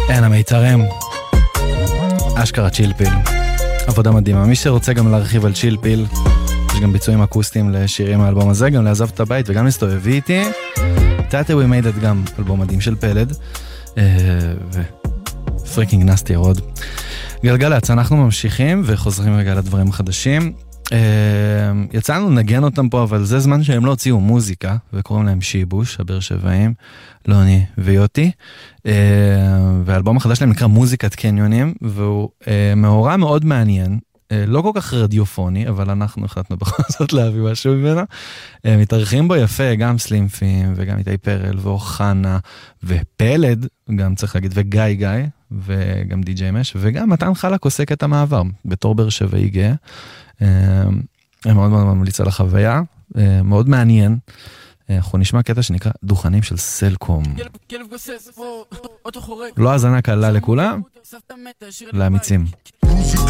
אין המיתרם, אשכרה צ'ילפיל, עבודה מדהימה. מי שרוצה גם להרחיב על צ'ילפיל, יש גם ביצועים אקוסטיים לשירים מהאלבום הזה, גם לעזוב את הבית וגם להסתובבי איתי. תאטה We Made It גם אלבום מדהים של פלד, ופריקינג נסטי רוד. גלגלצ, אנחנו ממשיכים וחוזרים רגע לדברים החדשים. יצאנו לנגן אותם פה, אבל זה זמן שהם לא הוציאו מוזיקה, וקוראים להם שיבוש, הבאר שבעים, לוני ויוטי, והאלבום החדש שלהם נקרא מוזיקת קניונים, והוא מאורע מאוד מעניין, לא כל כך רדיופוני, אבל אנחנו החלטנו בכל זאת להביא משהו ממנו. מתארחים בו יפה, גם סלימפים, וגם איתי פרל, ואוחנה, ופלד, גם צריך להגיד, וגיא גיא, וגם די.ג'יי מש, וגם מתן חלק עוסק את המעבר, בתור באר שבעי גאה. מאוד מאוד ממליץ על החוויה, מאוד מעניין. אנחנו נשמע קטע שנקרא דוכנים של סלקום. לא הזנה קלה לכולם, לאמיצים. מוזיקת